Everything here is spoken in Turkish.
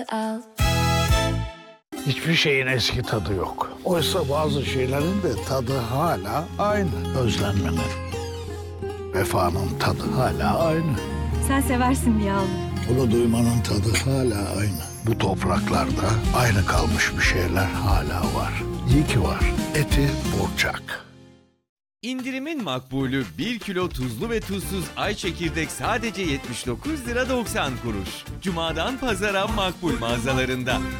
Hiçbir şeyin eski tadı yok. Oysa bazı şeylerin de tadı hala aynı. Özlenmenin, vefanın tadı hala aynı. Sen seversin diye aldım. Bunu duymanın tadı hala aynı. Bu topraklarda aynı kalmış bir şeyler hala var. İyi ki var. Eti Burçak. İndirimin makbulü 1 kilo tuzlu ve tuzsuz ay çekirdek sadece 79 lira 90 kuruş. Cuma'dan pazara makbul mağazalarında.